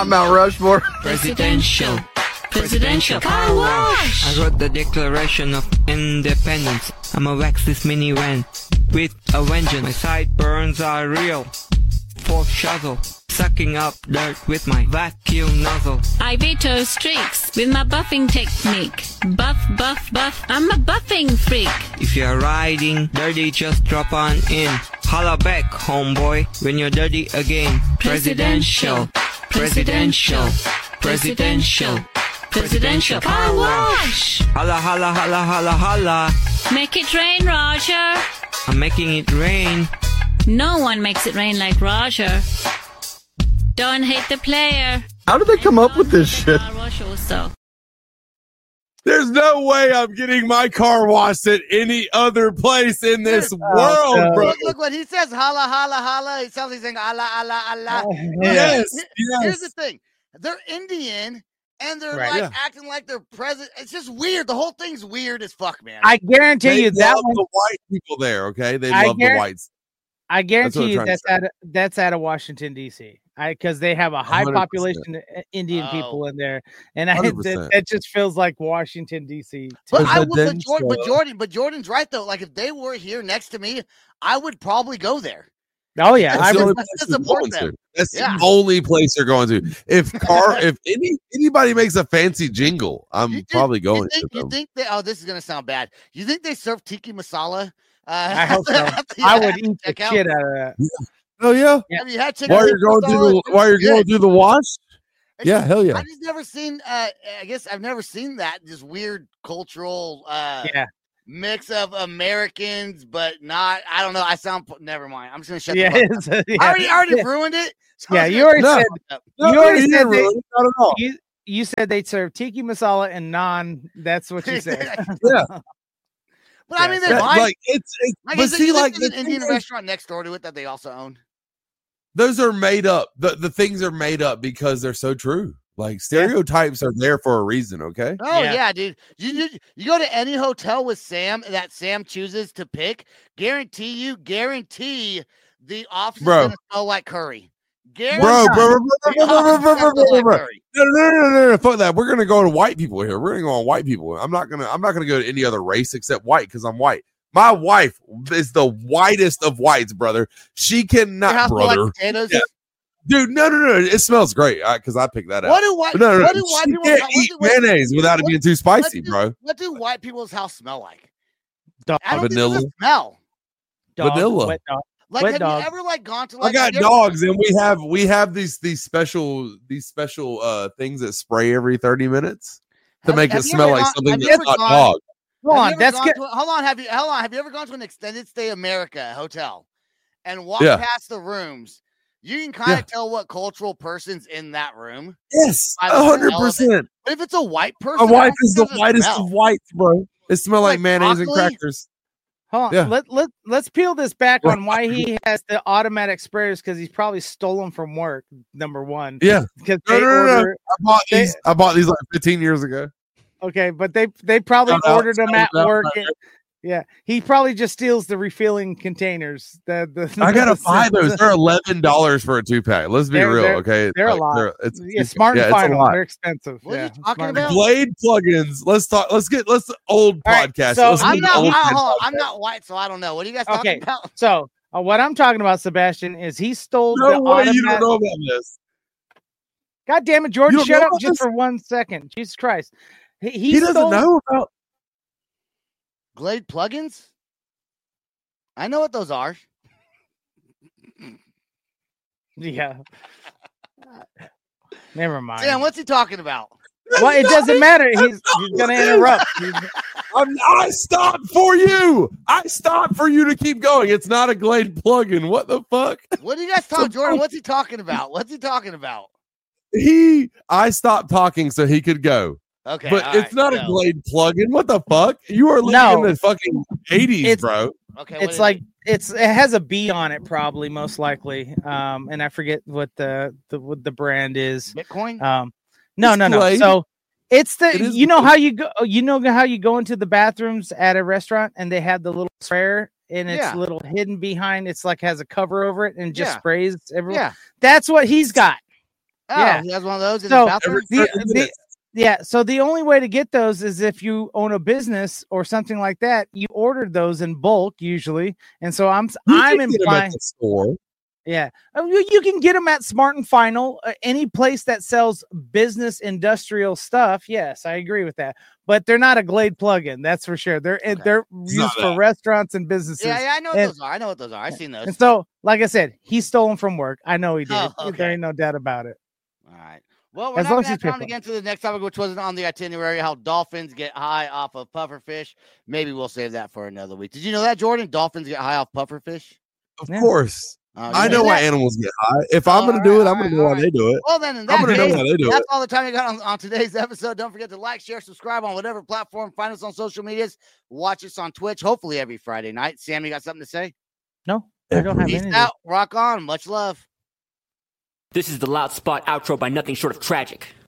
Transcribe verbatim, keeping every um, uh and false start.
Mount Rushmore. Presidential. Presidential car wash. I wrote the Declaration of Independence. I'ma wax this minivan with a vengeance. My sideburns are real. For shovel. Sucking up dirt with my vacuum nozzle. I veto streaks with my buffing technique. Buff, buff, buff. I'm a buffing freak. If you're riding dirty, just drop on in. Holla back, homeboy, when you're dirty again. Presidential. Presidential. Presidential. Presidential car wash. Holla, holla, holla, holla, holla. Make it rain, Roger. I'm making it rain. No one makes it rain like Roger. Don't hate the player. How did they come up with this shit? Also. There's no way I'm getting my car washed at any other place in this world, uh, bro. Look, look what he says. Holla, holla, holla. It sounds like he's saying Allah, Allah, Allah. Yes, Here- yes. Here's the thing. They're Indian, and they're Right. like Yeah. acting like they're president. It's just weird. The whole thing's weird as fuck, man. I guarantee They you that love one. the white people there, okay? They I love the guarantee- whites. I That's what guarantee I'm you trying to that's say. out of, that's out of Washington D C. I because they have a high one hundred percent. population of Indian Oh. people in there, and I one hundred that, percent. that just feels like Washington D C. But I would, but, Presidential. Jordan, but Jordan, but Jordan's right though. Like if they were here next to me, I would probably go there. Oh yeah, That's I the would. only Let's place just you're support going them. to. That's Yeah. the only place you're going to. If car, if any anybody makes a fancy jingle, I'm You think- probably going you think, to you them. think they? Oh, this is gonna sound bad. You think they serve tiki masala? Uh, I hope so. at the- I at would the eat the checkout? shit out of that. Oh yeah. Yeah. Have you had chicken While tikka you're going through masala? the while you're It's going good. through the wash. It's Yeah, just- hell yeah. I just never seen. Uh, I guess I've never seen that. This weird cultural uh, Yeah, mix of Americans, but not. I don't know. I sound. Never mind. I'm just gonna shut. yeah, the fuck up. it's- yeah. I already, I already Yeah. ruined it. so I'm Yeah, just you gonna already shut said the fuck up. you already didn't said they, really, not at all. you you said they'd serve tiki masala and naan. That's what you said. Yeah. But I Yeah, mean, so- they're That- fine. like it's, it's Like, but is it, see, you think like there's the an thing Indian is, restaurant next door to it that they also own. those are made up. The the things are made up because they're so true. Like stereotypes are there for a reason. Okay. Oh Yeah. yeah, dude. You, you you go to any hotel with Sam that Sam chooses to pick, guarantee you, guarantee the office Bro. is gonna smell like curry. Guarantee Bro, bro, bro, bro, the bro, bro, office bro, is bro, gonna bro, smell like bro. curry. No, no, no, no, no, fuck that. We're gonna go to white people here. We're gonna go on white people. I'm not gonna. I'm not gonna go to any other race except white because I'm white. My wife is the whitest of whites, brother. She Your cannot, house smell brother. like potatoes. Yeah. Dude, no, no, no. It smells great because I picked that out. What do white? But no, no, what no. do white She people? can't what eat do- what- mayonnaise without it what- being too what spicy, do- bro. What do white people's house smell like? Dog, I don't Vanilla. think it's a smell. dog, vanilla. wet dog. Like, Wet have dog. you ever like gone to I like? got have you ever- dogs, and we have we have these these special these special uh things that spray every thirty minutes to have- make have it you smell ever like gone- something have you that's ever not gone- dog. Hold Have you on, ever that's gone good. to a- hold on. Have you hold on? Have you ever gone to an extended stay America hotel and walked Yeah. past the rooms? You can kind of Yeah. tell what cultural person's in that room. Yes, I a don't hundred smell of it. percent. But if it's a white My person, I wife don't is the think there's a whitest smell. of whites, bro. It smells like Like mayonnaise and broccoli? crackers. Hold on. Yeah. Let, let, let's peel this back Right. on why he has the automatic sprayers because he's probably stolen from work, number one. Yeah, Because No, they no, no, no. order, I bought They- these. I bought these like fifteen years ago. okay, but they they probably Shout out, ordered them shout at out, work. shout and- yeah, he probably just steals the refilling containers. The, the, I gotta the- buy those. They're eleven dollars for a two pack. Let's be They're- real, they're- okay? they're a Like, lot. It's, Yeah, smart yeah, and it's a final. lot. They're expensive. What are you yeah, talking Smart and about? Blade plugins. Let's talk. Let's get. Let's old All right, podcast. so Let's I'm do not. the old I, man hold on, podcast. I'm not white, so I don't know. What are you guys Okay. talking about? So uh, what I'm talking about, Sebastian, is he stole No the way you don't automatic. know about this. God damn it, Jordan! You don't Shut know up about just this? for one second. Jesus Christ, he, he, He doesn't stole, know about. Glade plugins. I know what those are. Yeah. Never mind. Damn, what's he talking about? Well, it doesn't matter. He's he's gonna interrupt. He's- I'm, I stopped for you. I stopped for you to keep going. It's not a Glade plugin. What the fuck? What are you guys talking, Jordan? What's he talking about? What's he talking about? He. I stopped talking so he could go. Okay, But all it's right, not so- a Glade plugin. What the fuck? You are living No. in the fucking eighties, It's- bro. Okay, what it's is like it? it's it has a B on it, probably most likely. Um, and I forget what the the what the brand is. Bitcoin. Um, no, It's no, no. Glade. So it's the It is you know how you go you know how you go into the bathrooms at a restaurant and they have the little sprayer and it's Yeah. little hidden behind. It's like has a cover over it and just Yeah. sprays everywhere. Yeah. That's what he's got. Oh, Yeah. he has one of those in So, the bathroom. Every The, thirty the, minutes. yeah, so the only way to get those is if you own a business or something like that. You ordered those in bulk usually, and so I'm You I'm can get 'em at implying, the store. yeah, Uh, you, you can get them at Smart and Final, uh, any place that sells business industrial stuff. Yes, I agree with that, but they're not a Glade plug-in, that's for sure. They're Okay. they're It's used not for restaurants and businesses. Yeah, yeah, I know what and- those are. I know what those are. I've seen those. And so, like I said, he stole them from work. I know he did. Oh, okay. There ain't no doubt about it. All right. Well, we're As not long going as to have he's time to paid get into the next topic, which wasn't on the itinerary, how dolphins get high off of pufferfish. Maybe we'll save that for another week. Did you know that, Jordan? Dolphins get high off pufferfish? Of Yeah. course. Uh, I you know knew why that? animals get high. If I'm All going to do right, it, I'm all going right, to know all why right. they do it. Well, then, in I'm that going to know case, why they do that's it. all the time you got on, on today's episode. Don't forget to like, share, subscribe on whatever platform. Find us on social medias. Watch us on Twitch, hopefully every Friday night. Sam, you got something to say? No, I don't have Peace any. out. Rock on. Much love. This is the Loud Spot outro by Nothing Short of Tragic.